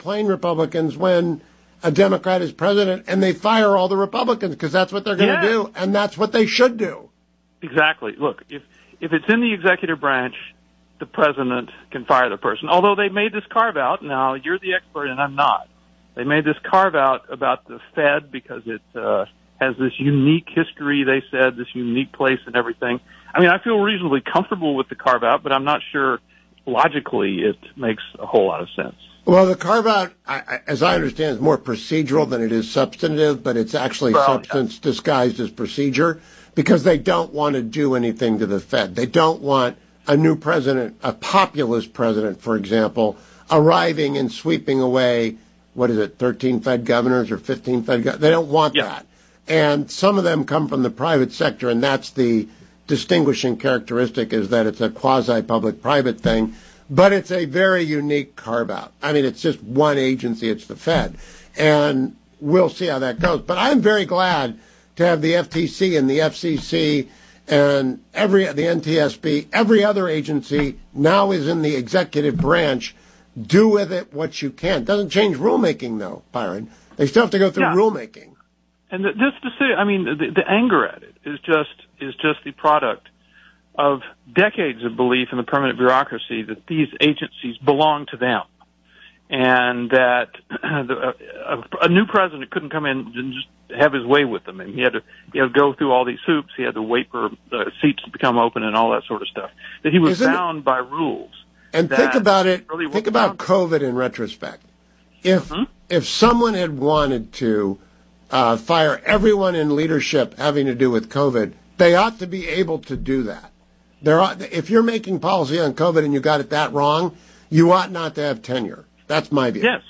plain Republicans when a Democrat is president, and they fire all the Republicans because that's what they're going to do, and that's what they should do. Exactly. Look, if it's in the executive branch, the president can fire the person. Although they made this carve-out. Now, you're the expert, and I'm not. They made this carve-out about the Fed because it has this unique history, they said, this unique place and everything. I mean, I feel reasonably comfortable with the carve-out, but I'm not sure logically it makes a whole lot of sense. Well, the carve-out, as I understand, is more procedural than it is substantive, but it's actually substance disguised as procedure because they don't want to do anything to the Fed. They don't want a new president, a populist president, for example, arriving and sweeping away, 13 Fed governors or 15 Fed governors? They don't want that. And some of them come from the private sector, and that's the distinguishing characteristic, is that it's a quasi-public-private thing. But it's a very unique carve-out. I mean, it's just one agency. It's the Fed. And we'll see how that goes. But I'm very glad to have the FTC and the FCC and the NTSB, every other agency now is in the executive branch. Do with it what you can. Doesn't change rulemaking, though, Byron. They still have to go through rulemaking. And this decision, I mean, the anger at it is just the product of decades of belief in the permanent bureaucracy that these agencies belong to them, and that a new president couldn't come in and just have his way with them, and he had to go through all these hoops. He had to wait for seats to become open and all that sort of stuff. That he was bound by rules. And think about it. Really think about COVID in retrospect. If someone had wanted to fire everyone in leadership having to do with COVID, they ought to be able to do that. If you're making policy on COVID and you got it that wrong, you ought not to have tenure. That's my view. Yes.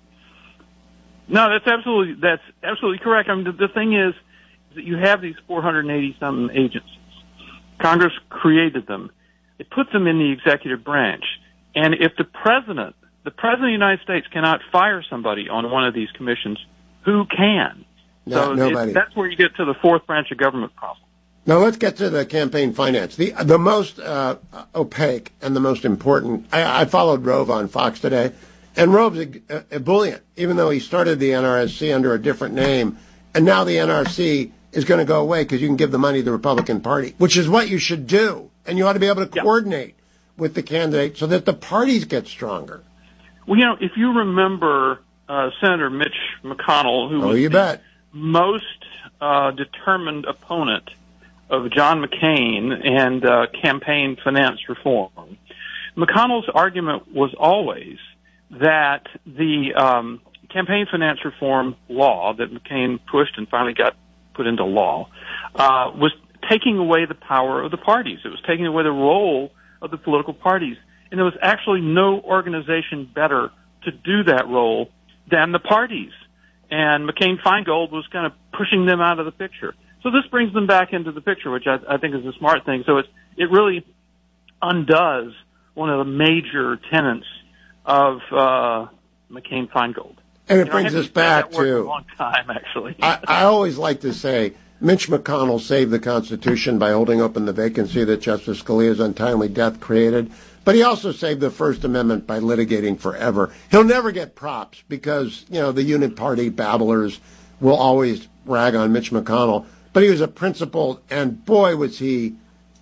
No, that's absolutely correct. I mean, the thing is that you have these 480-something agencies. Congress created them. It puts them in the executive branch. And if the president of the United States cannot fire somebody on one of these commissions, who can? Nobody. That's where you get to the fourth branch of government problem. Now let's get to the campaign finance. The most opaque and the most important. I followed Rove on Fox today, and Rove's ebullient, even though he started the NRSC under a different name, and now the NRC is going to go away because you can give the money to the Republican Party, which is what you should do, and you ought to be able to coordinate with the candidate so that the parties get stronger. Well, you know, if you remember Senator Mitch McConnell, who was the most determined opponent of John McCain and campaign finance reform, McConnell's argument was always that the campaign finance reform law that McCain pushed and finally got put into law was taking away the power of the parties. It was taking away the role of the political parties. And there was actually no organization better to do that role than the parties. And McCain-Feingold was kind of pushing them out of the picture. So this brings them back into the picture, which I think is a smart thing. So it really undoes one of the major tenets of McCain-Feingold. And it brings us back to a long time, actually. I always like to say Mitch McConnell saved the Constitution by holding open the vacancy that Justice Scalia's untimely death created. But he also saved the First Amendment by litigating forever. He'll never get props because, you know, the unit party babblers will always rag on Mitch McConnell. But he was a principled, and boy, was he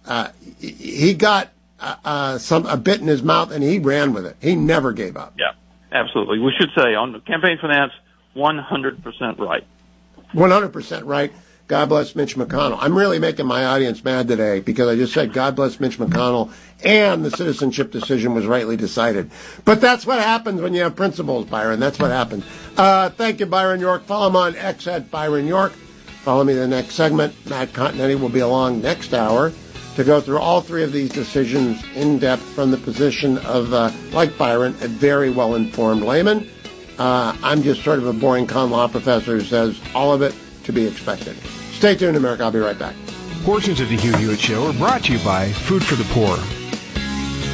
got a bit in his mouth, and he ran with it. He never gave up. Yeah, absolutely. We should say on campaign finance, 100% right. 100% right. God bless Mitch McConnell. I'm really making my audience mad today because I just said God bless Mitch McConnell and the citizenship decision was rightly decided. But that's what happens when you have principles, Byron. That's what happens. Thank you, Byron York. Follow him on X at Byron York. Follow me in the next segment. Matt Continetti will be along next hour to go through all three of these decisions in depth from the position of, like Byron, a very well-informed layman. I'm just sort of a boring con law professor who says all of it to be expected. Stay tuned, America. I'll be right back. Portions of the Hugh Hewitt Show are brought to you by Food for the Poor.